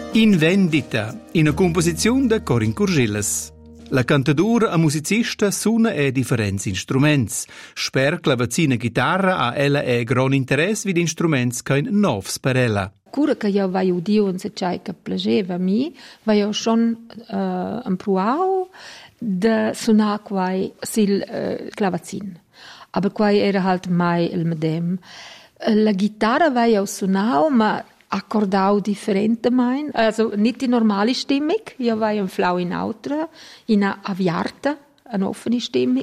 In vendita, una composizione da Corin Curgillas. La cantadora e musicista suona differenti instrumenti. Sper clavacina chitarra a ella gran interesse vid instrumenti che novs per ella. Cura che io vai udio in se c'è che piaceva a me, vai io schon improvau de suonar quai sil clavacin. Aber quai era halt mai il medem. La chitarra vai io suonau, ma accordau differente mein, also nicht die normale Stimmung, io vai in flau in autra, in a aviarta, eine offene Stimmung,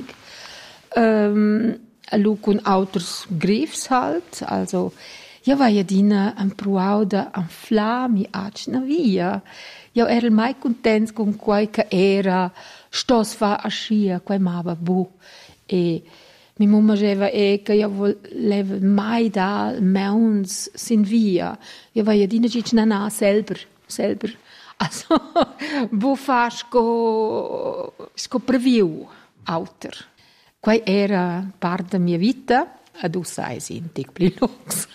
lu con auters griffs halt, also io vai adina un pruau da un fla mi acna via. Io era mai content con quai che era stos fa a scia, quai mava bu e mi mamma diceva che io volevo mai da meuns sin via. Io vai a dire che na selber. Also, wo fas sco preview auter. Quai era parte da mia vita, ad tu sai sintic pli lux.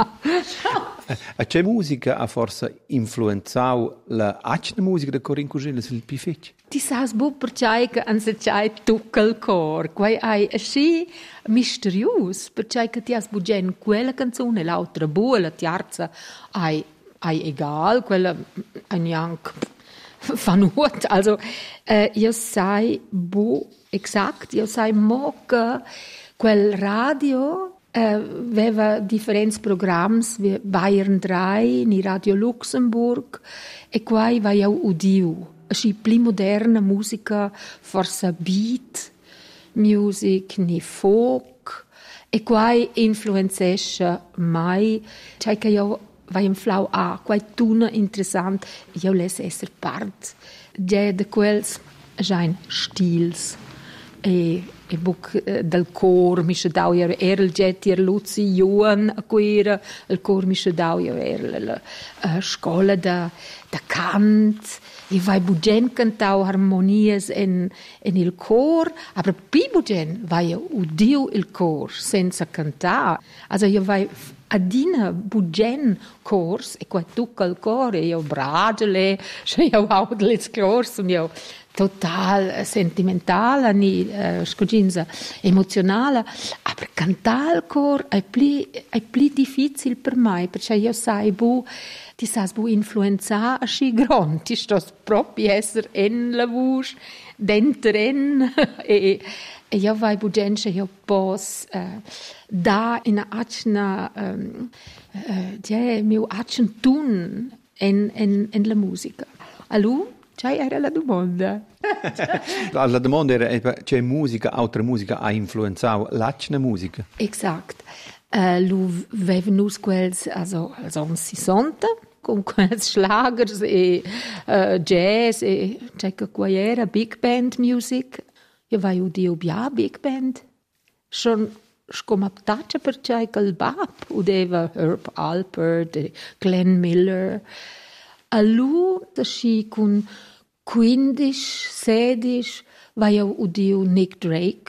A c'è musica ha forse influenzau la acna musica da Corin Curgillas il pifec? Ti sas bu perciai che an se c'hai tuccal cor, quai ai asci misterius, perciai che ti has bugen quella canzone, l'altra bu, la terza ai egal, quella ein jank fanut, also io sai bu exact, io sai mo che quel radio aveva differenti programmi, wie Bayern 3, ni Radio Luxemburg, e quai vai io udiu. Asci pli moderna musica, forse beat music, ni folk, e quai influenzesce mai, cioè che io vai in flau a, quai tuna interessant, io les esser part, de quels schein stils, e buc del cor mi schedau era il Gettier Luzi Johan a quera il cor mi schedau era la scola da cant e vai bugen cantau harmonies in il cor aber pi bugen vai udiu il cor senza cantar also io vai adina bugen cors e qua tucca il cor e io bragele io audle cors und io total sentimentale, ni scoginza emozionale, aber cantar il cor è pli difficile per me, perché io sai bu ti sas bu influenza asci grand, ti stos proprio esser en la voce dentren e io vai bu gente io pos da in acna mio acen tun en la musica. Allo c'è era la domanda. La domanda era c'è musica, altra musica ha influenzato l'acna musica. Exact. Lu vevenus quels also um 60 con quels schlagers e jazz e c'è che qua era big band music. Io vai udio bia big band. Schon scomaptaccia per c'è che il bab udeva Herb Alpert e Glenn Miller. A lu da sci con 15, 16 vai io udio Nick Drake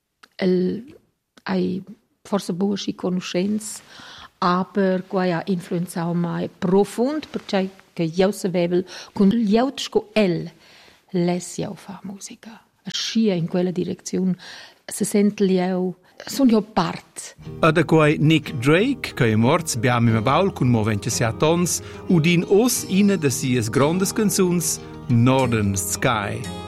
ai forse boa sci conoscenza aber quai ha influenzau mai profund perché che io sapevo con io sco les io fa musica scia in quella direzione se sente io sono io part. Ad quai Nick Drake, che è morto, abbiamo in baul con mo 27 tons, udin os ina de sies grandes canzuns, Northern Sky.